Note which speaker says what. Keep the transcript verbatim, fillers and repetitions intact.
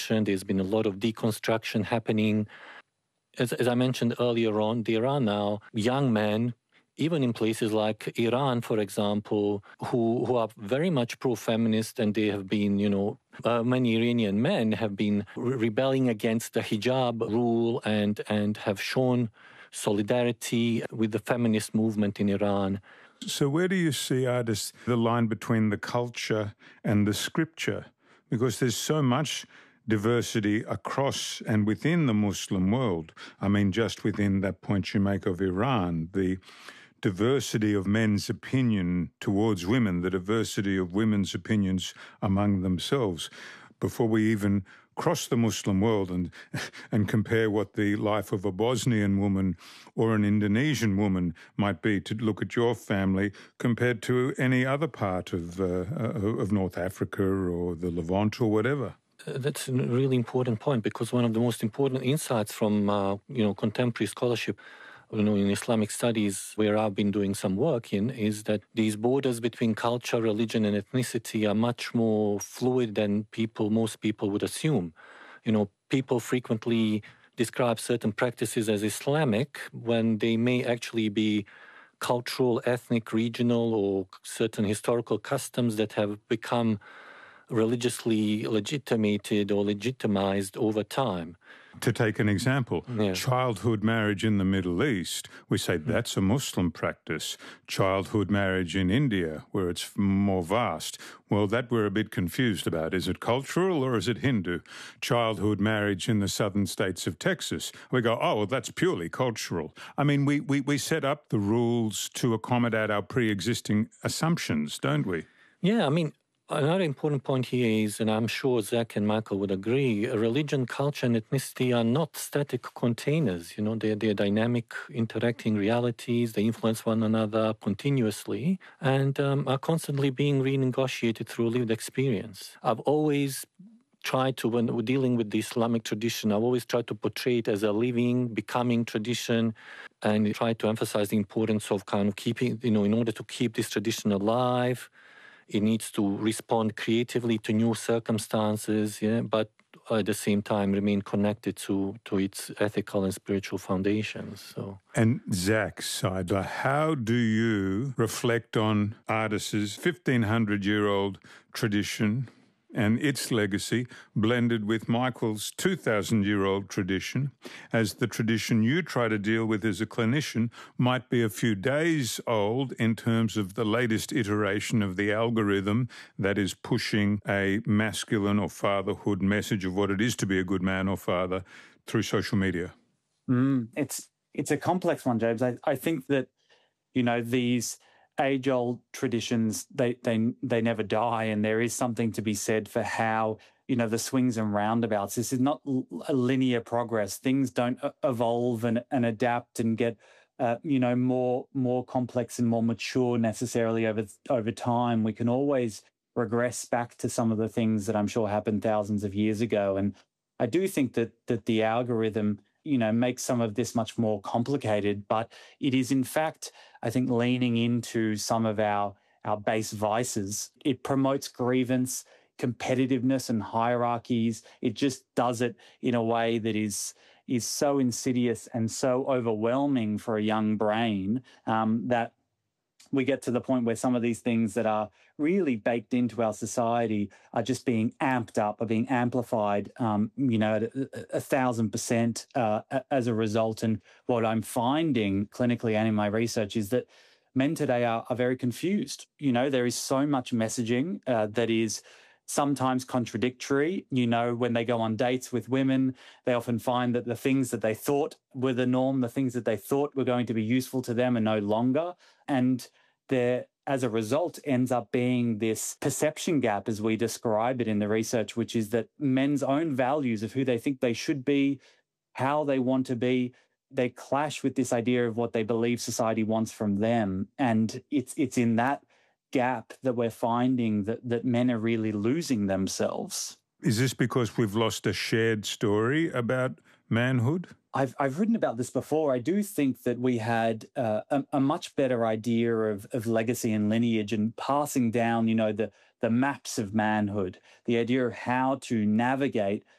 Speaker 1: tradition. There's been a lot of deconstruction happening. As, as I mentioned earlier on, there are now young men, even in places like Iran, for example, who, who are very much pro-feminist, and they have been, you know, uh, many Iranian men have been re- rebelling against the hijab rule and, and have shown solidarity with the feminist movement in Iran.
Speaker 2: So where do you see, artists, the line between the culture and the scripture? Because there's so much diversity across and within the Muslim world. I mean, just within that point you make of Iran, the diversity of men's opinion towards women, the diversity of women's opinions among themselves. Before we even cross the Muslim world and and compare what the life of a Bosnian woman or an Indonesian woman might be, to look at your family compared to any other part of, uh, of North Africa or the Levant or whatever.
Speaker 1: That's a really important point, because one of the most important insights from uh, you know contemporary scholarship, you know, in Islamic studies, where I've been doing some work in, is that these borders between culture, religion, and ethnicity are much more fluid than people, most people would assume. You know, people frequently describe certain practices as Islamic when they may actually be cultural, ethnic, regional, or certain historical customs that have become religiously legitimated or legitimized over time.
Speaker 2: To take an example,
Speaker 1: yeah.
Speaker 2: childhood marriage in the Middle East, we say that's a Muslim practice. Childhood marriage in India, where it's more vast, well, that we're a bit confused about. Is it cultural or is it Hindu? Childhood marriage in the southern states of Texas, we go, oh, well, that's purely cultural. I mean, we, we, we set up the rules to accommodate our pre-existing assumptions, don't we?
Speaker 1: Yeah, I mean, another important point here is, and I'm sure Zach and Michael would agree, religion, culture, and ethnicity are not static containers. You know, they're, they're dynamic, interacting realities. They influence one another continuously and um, are constantly being renegotiated through lived experience. I've always tried to, when we're dealing with the Islamic tradition, I've always tried to portray it as a living, becoming tradition, and try to emphasize the importance of kind of keeping, you know, in order to keep this tradition alive, it needs to respond creatively to new circumstances, yeah, but at the same time remain connected to, to its ethical and spiritual foundations. So.
Speaker 2: And Zach Seidler, how do you reflect on Ardis's fifteen hundred year old tradition and its legacy blended with Michael's two thousand year old tradition, as the tradition you try to deal with as a clinician might be a few days old in terms of the latest iteration of the algorithm that is pushing a masculine or fatherhood message of what it is to be a good man or father through social media?
Speaker 3: Mm, it's it's a complex one, James. I, I think that, you know, these age-old traditions, they, they they never die, and there is something to be said for how, you know, the swings and roundabouts. This is not a linear progress. Things don't evolve and, and adapt and get, uh, you know, more more complex and more mature necessarily over over time. We can always regress back to some of the things that I'm sure happened thousands of years ago. And I do think that that the algorithm, you know, makes some of this much more complicated, but it is in fact, I think, leaning into some of our, our base vices. It promotes grievance, competitiveness and hierarchies. It just does it in a way that is is so insidious and so overwhelming for a young brain um, that we get to the point where some of these things that are really baked into our society are just being amped up, are being amplified, um, you know, at a, a thousand percent uh, as a result. And what I'm finding clinically and in my research is that men today are, are very confused. You know, there is so much messaging uh, that is sometimes contradictory. You know, when they go on dates with women, they often find that the things that they thought were the norm, the things that they thought were going to be useful to them are no longer. And there, as a result, ends up being this perception gap, as we describe it in the research, which is that men's own values of who they think they should be, how they want to be, they clash with this idea of what they believe society wants from them. And it's it's in that gap that we're finding that, that men are really losing themselves.
Speaker 2: Is this because we've lost a shared story about manhood?
Speaker 3: I've I've written about this before. I do think that we had uh, a, a much better idea of, of legacy and lineage and passing down, you know, the the maps of manhood, the idea of how to navigate